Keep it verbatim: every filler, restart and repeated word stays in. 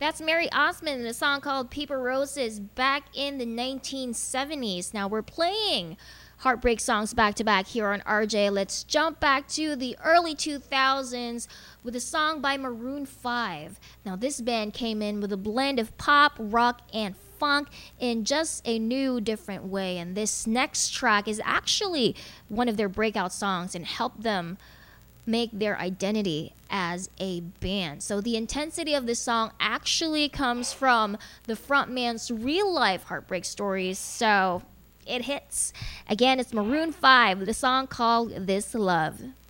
That's Mary Osmond in a song called Paper Roses back in the nineteen seventies. Now we're playing heartbreak songs back to back here on R J. Let's jump back to the early two thousands with a song by Maroon five. Now this band came in with a blend of pop, rock, and funk in just a new, different way. And this next track is actually one of their breakout songs and helped them make their identity as a band. So the intensity of this song actually comes from the frontman's real life heartbreak stories. So it hits. Again, it's Maroon five with a song called This Love.